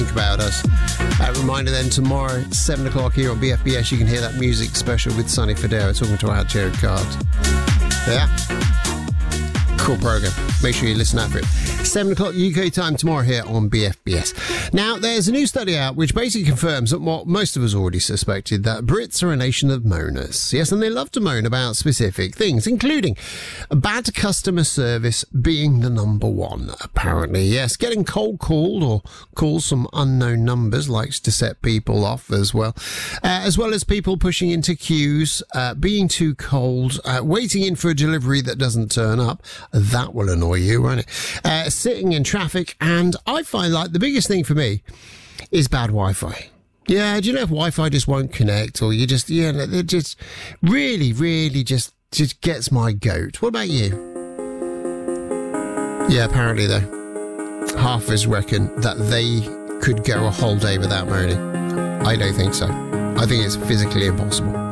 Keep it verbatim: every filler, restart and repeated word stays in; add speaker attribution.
Speaker 1: think about us. Uh, reminder then, tomorrow, seven o'clock here on B F B S, you can hear that music special with Sonny Fodera talking to our Jared Cards. Yeah? Cool program. Make sure you listen out for it. seven o'clock U K time tomorrow here on B F B S. Now, there's a new study out which basically confirms what most of us already suspected, that Brits are a nation of moaners. Yes, and they love to moan about specific things, including bad customer service being the number one, apparently. Yes, getting cold called or calls from unknown numbers likes to set people off as well. Uh, as well as people pushing into queues, uh, being too cold, uh, waiting in for a delivery that doesn't turn up. That will annoy you, won't it? Uh, sitting in traffic, and I find like the biggest thing for me is bad Wi-Fi. Yeah, do you know if Wi-Fi just won't connect, or you just, yeah, it just really, really just, just gets my goat. What about you? Yeah, apparently though, half of us reckon that they could go a whole day without moaning. I don't think so. I think it's physically impossible.